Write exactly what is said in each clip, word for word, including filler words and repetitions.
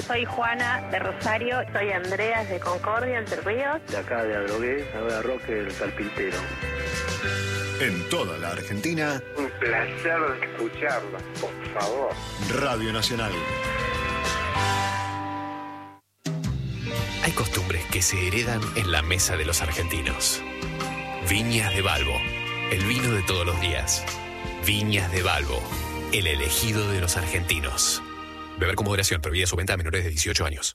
Soy Juana de Rosario. Soy Andrea de Concordia, Entre Ríos. De acá de Adrogué, Nueva Roque, del Carpintero. En toda la Argentina. Un placer escucharla, por favor. Radio Nacional. Hay costumbres que se heredan en la mesa de los argentinos. Viñas de Balbo, el vino de todos los días. Viñas de Balbo, el elegido de los argentinos. Beber con moderación, prohibida su venta a menores de dieciocho años.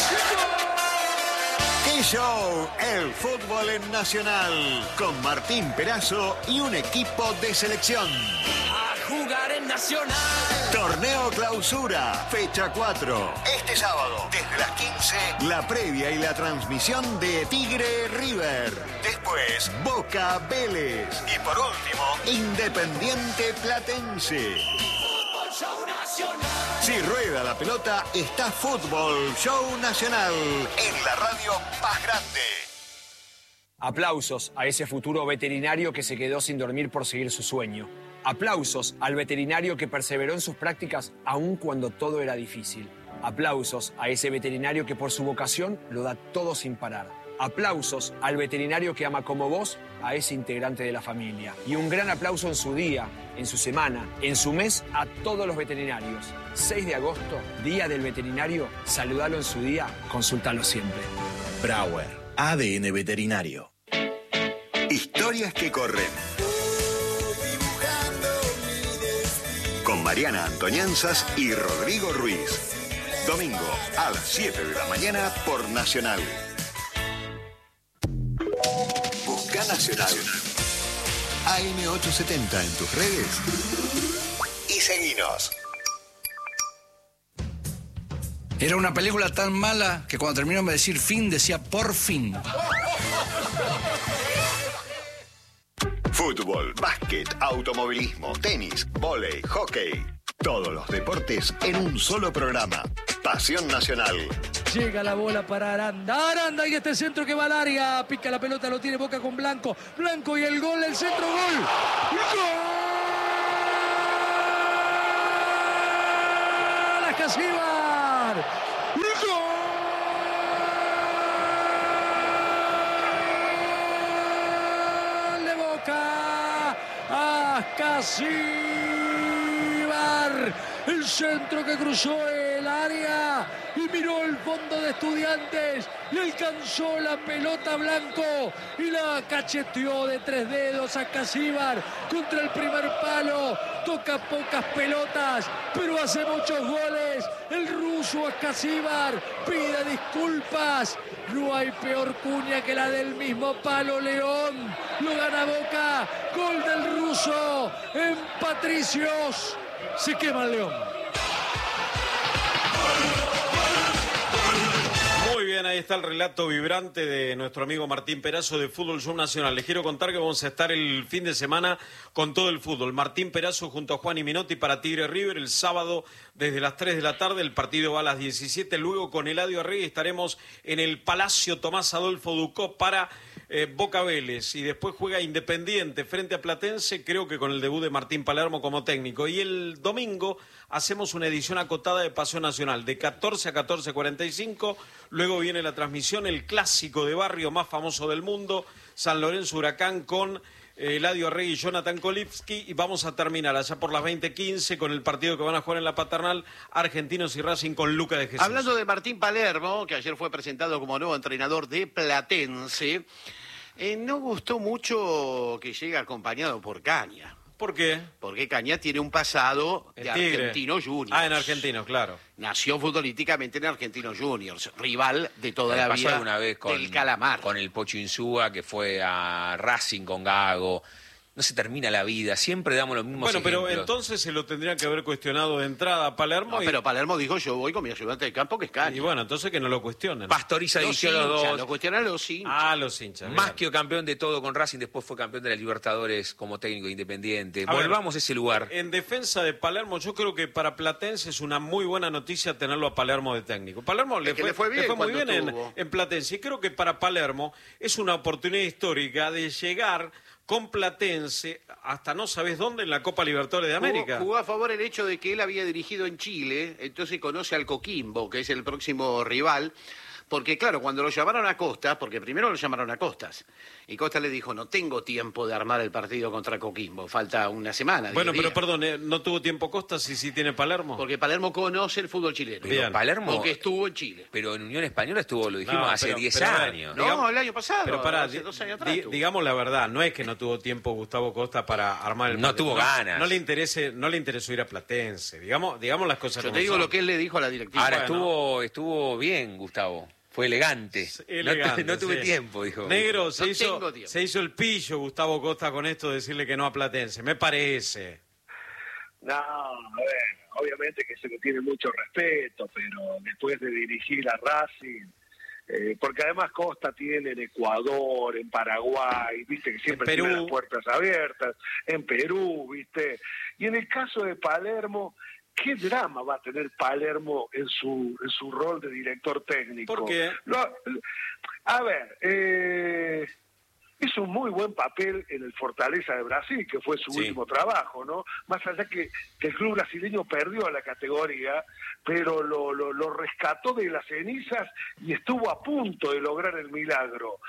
¡Qué show! El fútbol en Nacional. Con Martín Perazo y un equipo de selección. A jugar en Nacional. Torneo Clausura, fecha cuatro. Este sábado, desde las quince, la previa y la transmisión de Tigre River. Después, Boca Vélez. Y por último, Independiente Platense. Fútbol Show Nacional. Si rueda la pelota, está Fútbol Show Nacional en la radio más grande. Aplausos a ese futuro veterinario que se quedó sin dormir por seguir su sueño. Aplausos al veterinario que perseveró en sus prácticas aun cuando todo era difícil. Aplausos a ese veterinario que por su vocación lo da todo sin parar. Aplausos al veterinario que ama como vos a ese integrante de la familia. Y un gran aplauso en su día, en su semana, en su mes a todos los veterinarios. seis de agosto, Día del Veterinario. Saludalo en su día, consúltalo siempre. Brauer, A D N Veterinario. Historias que corren. Con Mariana Antoñanzas y Rodrigo Ruiz. Domingo a las siete de la mañana por Nacional. Busca Nacional. A M ochocientos setenta en tus redes. Y seguinos. Era una película tan mala que cuando terminó de decir fin, decía por fin. Fútbol, básquet, automovilismo, tenis, vóley, hockey. Todos los deportes en un solo programa. Pasión Nacional. Llega la bola para Aranda. Aranda y este centro que va al área. Pica la pelota, lo tiene Boca con Blanco. Blanco y el gol, el centro, gol. ¡Gol! ¡Ascasíbar! ¡Gol! De Boca. Ascasíbar. El centro que cruzó el área y miró el fondo de Estudiantes y alcanzó la pelota Blanco y la cacheteó de tres dedos a Ascasíbar contra el primer palo. Toca pocas pelotas, pero hace muchos goles. El ruso Ascasíbar pide disculpas. No hay peor cuña que la del mismo palo León. Lo gana Boca. Gol del ruso en Patricios. Se quema el León. Muy bien, ahí está el relato vibrante de nuestro amigo Martín Perazo de Fútbol Show Nacional. Les quiero contar que vamos a estar el fin de semana con todo el fútbol. Martín Perazo junto a Juan y Minotti para Tigre River el sábado desde las tres de la tarde. El partido va a las diecisiete. Luego con Eladio Arregui estaremos en el Palacio Tomás Adolfo Ducó para eh, Boca Vélez. Y después juega Independiente frente a Platense, creo que con el debut de Martín Palermo como técnico. Y el domingo hacemos una edición acotada de Pasión Nacional de catorce a catorce cuarenta y cinco. Luego viene la transmisión, el clásico de barrio más famoso del mundo, San Lorenzo Huracán con eh, Eladio Arregui y Jonathan Kolivsky. Y vamos a terminar allá por las veinte quince con el partido que van a jugar en la Paternal, Argentinos y Racing con Luca de Jesús. Hablando de Martín Palermo, que ayer fue presentado como nuevo entrenador de Platense, eh, no gustó mucho que llegue acompañado por Caña. ¿Por qué? Porque Cañas tiene un pasado de Argentinos Juniors. Ah, en Argentinos, claro. Nació futbolísticamente en Argentinos Juniors, rival de toda Me la pasó vida alguna vez con, del Calamar. Con el Pocho Insúa, que fue a Racing con Gago. No se termina la vida, siempre damos los mismos Bueno, ejemplos. pero entonces se lo tendrían que haber cuestionado de entrada a Palermo. No, y... pero Palermo dijo, yo voy con mi ayudante de campo, que es Caña. Y bueno, entonces que no lo cuestionen. Pastoriza dirigió los dos. Lo cuestionan los hinchas. Ah, los hinchas. Más que campeón de todo con Racing, después fue campeón de la Libertadores como técnico de Independiente. A Volvamos ver, a ese lugar. En defensa de Palermo, yo creo que para Platense es una muy buena noticia tenerlo a Palermo de técnico. Palermo le fue, le fue bien, le fue muy bien en, tuvo. en Platense. Y creo que para Palermo es una oportunidad histórica de llegar con Platense hasta no sabes dónde en la Copa Libertadores de América. Jugó, jugó a favor el hecho de que él había dirigido en Chile, entonces conoce al Coquimbo, que es el próximo rival. Porque, claro, cuando lo llamaron a Costas, porque primero lo llamaron a Costas, y Costas le dijo, no tengo tiempo de armar el partido contra Coquimbo, falta una semana. Bueno, pero días. perdón, ¿eh? ¿no tuvo tiempo Costas y sí tiene Palermo? Porque Palermo conoce el fútbol chileno. Pero Palermo, porque estuvo en Chile. Pero en Unión Española estuvo, lo dijimos, No, hace pero- diez pero a ver, años. No, digamos- el año pasado, Pero pará, hace di- dos años atrás di- tuvo. digamos la verdad, no es que no tuvo tiempo Gustavo Costa para armar el No partido. tuvo ganas. No le interese, no le interesó ir a Platense. Digamos, digamos las cosas Yo como te digo son. lo que él le dijo a la directiva. Ahora Bueno. estuvo, estuvo bien, Gustavo. Fue elegante. Elegante, no, tu- no tuve sí. tiempo, dijo. Negro, se, No hizo, tengo tiempo. se hizo el pillo Gustavo Costa con esto de decirle que no a Platense. Me parece. No, a ver, obviamente que se le tiene mucho respeto, pero después de dirigir a Racing, eh, porque además Costa tiene en Ecuador, en Paraguay, viste que siempre En Perú. tiene las puertas abiertas, en Perú, viste. Y en el caso de Palermo, ¿qué drama va a tener Palermo en su en su rol de director técnico? ¿Por qué? Lo- a ver, eh, hizo un muy buen papel en el Fortaleza de Brasil, que fue su Sí. último trabajo, ¿no? Más allá que, que el club brasileño perdió la categoría, pero lo, lo, lo rescató de las cenizas y estuvo a punto de lograr el milagro.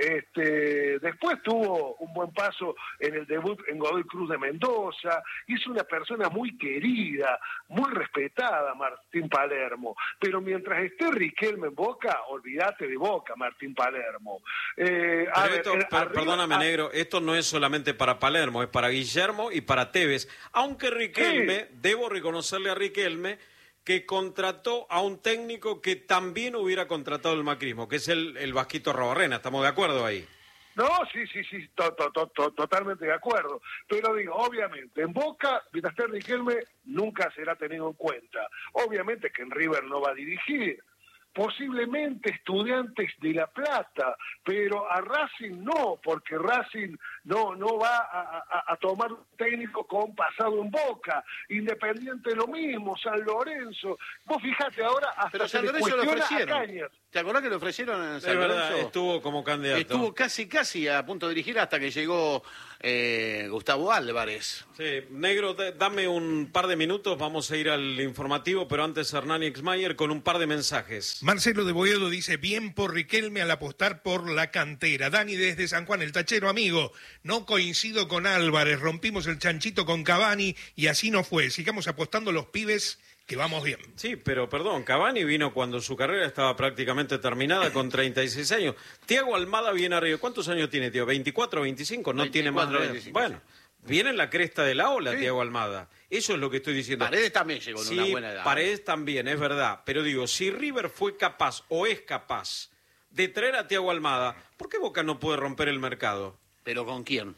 Este, después tuvo un buen paso en el debut en Godoy Cruz de Mendoza, y es una persona muy querida, muy respetada, Martín Palermo, pero mientras esté Riquelme en Boca, olvídate de Boca, Martín Palermo. Eh, a Pero ver, esto, eh, per- arriba- perdóname, a- Negro, esto no es solamente para Palermo, es para Guillermo y para Tevez. Aunque Riquelme, debo reconocerle a Riquelme, que contrató a un técnico que también hubiera contratado el macrismo, que es el, el Vasquito Rabarrena. ¿Estamos de acuerdo ahí? No, sí, sí, sí, to- to- to- to- totalmente de acuerdo. Pero digo, obviamente, en Boca, mientras esté Riquelme, nunca será tenido en cuenta. Obviamente que en River no va a dirigir. Posiblemente Estudiantes de La Plata, pero a Racing no, porque Racing no no va a, a- a tomar un técnico con pasado en Boca. Independiente lo mismo, San Lorenzo. Vos fijate ahora, hasta Pero se San le Lorenzo lo cuestiona a ofrecieron. Cañas. ¿Te acordás que lo ofrecieron en Es San verdad, Lorenzo? estuvo como candidato. Estuvo casi, casi a punto de dirigir hasta que llegó eh, Gustavo Álvarez. Sí, Negro, d- dame un par de minutos, vamos a ir al informativo, pero antes Hernán Exmayer con un par de mensajes. Marcelo de Boedo dice, bien por Riquelme al apostar por la cantera. Dani desde San Juan, el tachero, amigo, no coincido con Álvarez, rompimos el chanchito con Cavani y así no fue. Sigamos apostando los pibes que vamos bien. Sí, pero perdón, Cavani vino cuando su carrera estaba prácticamente terminada con treinta y seis años. Tiago Almada viene arriba. ¿Cuántos años tiene, tío? ¿veinticuatro o veinticinco? No tiene más. veinticuatro, veinticinco, Bueno, viene en la cresta de la ola, Sí. Tiago Almada. Eso es lo que estoy diciendo. Paredes también llegó en Sí, una buena edad. Paredes también, es verdad. Pero digo, si River fue capaz o es capaz de traer a Tiago Almada, ¿por qué Boca no puede romper el mercado? ¿Pero con quién?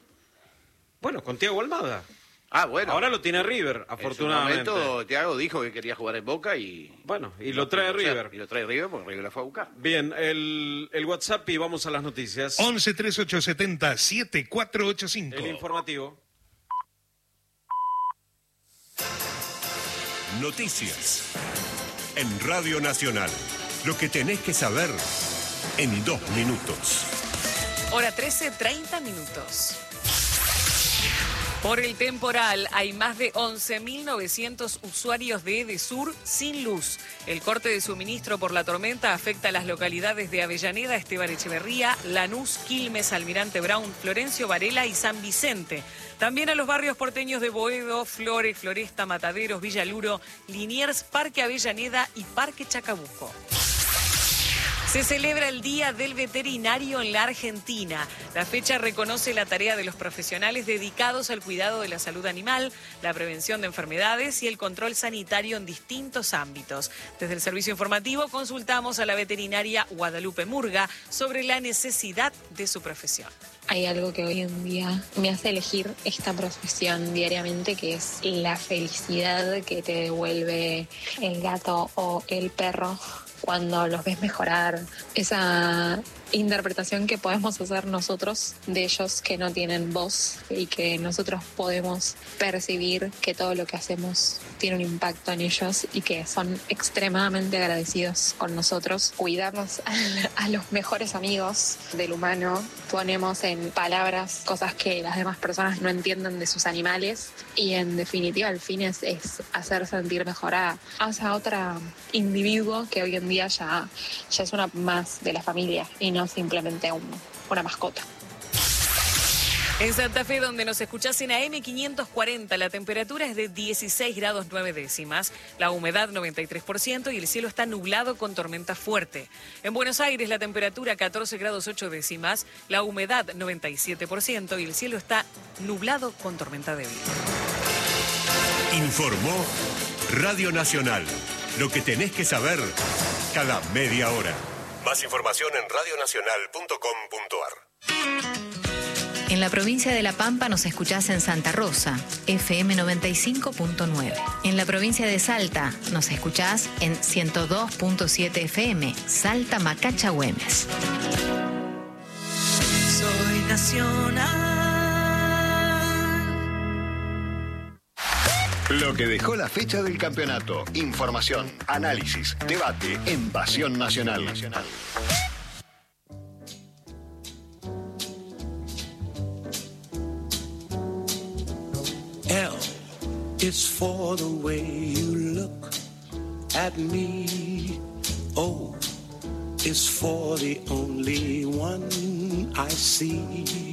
Bueno, con Tiago Almada. Ah, bueno. Ahora lo tiene River, En su afortunadamente. momento, Thiago dijo que quería jugar en Boca y... Bueno, y lo trae O sea, River. Y lo trae River porque River la fue a buscar. Bien, el, el WhatsApp y vamos a las noticias. once treinta y ocho setenta siete cuatro ocho cinco. El informativo. Noticias. En Radio Nacional. Lo que tenés que saber en dos minutos. Hora trece, treinta minutos. Por el temporal, hay más de once mil novecientos usuarios de Edesur sin luz. El corte de suministro por la tormenta afecta a las localidades de Avellaneda, Esteban Echeverría, Lanús, Quilmes, Almirante Brown, Florencio Varela y San Vicente. También a los barrios porteños de Boedo, Flores, Floresta, Mataderos, Villaluro, Liniers, Parque Avellaneda y Parque Chacabuco. Se celebra el Día del Veterinario en la Argentina. La fecha reconoce la tarea de los profesionales dedicados al cuidado de la salud animal, la prevención de enfermedades y el control sanitario en distintos ámbitos. Desde el servicio informativo consultamos a la veterinaria Guadalupe Murga sobre la necesidad de su profesión. Hay algo que hoy en día me hace elegir esta profesión diariamente, que es la felicidad que te devuelve el gato o el perro cuando los ves mejorar, esa interpretación que podemos hacer nosotros de ellos que no tienen voz y que nosotros podemos percibir que todo lo que hacemos tiene un impacto en ellos y que son extremadamente agradecidos con nosotros. Cuidarnos a, a los mejores amigos del humano, ponemos en palabras cosas que las demás personas no entienden de sus animales y en definitiva el fin es, es hacer sentir mejor a, a esa otra individuo que hoy en día ya, ya es una más de la familia y no simplemente un, una mascota. En Santa Fe, donde nos escuchás en A M quinientos cuarenta, la temperatura es de dieciséis grados nueve décimas, la humedad noventa y tres por ciento y el cielo está nublado con tormenta fuerte. En Buenos Aires, la temperatura catorce grados ocho décimas, la humedad noventa y siete por ciento y el cielo está nublado con tormenta débil. Informó Radio Nacional. Lo que tenés que saber cada media hora. Más información en radio nacional punto com punto a r. En la provincia de La Pampa nos escuchás en Santa Rosa, F M noventa y cinco punto nueve. En la provincia de Salta nos escuchás en ciento dos punto siete F M, Salta Macacha Güemes. Soy nacional. Lo que dejó la fecha del campeonato. Información, análisis, debate en Pasión Nacional. L is for the way you look at me. O is for the only one I see.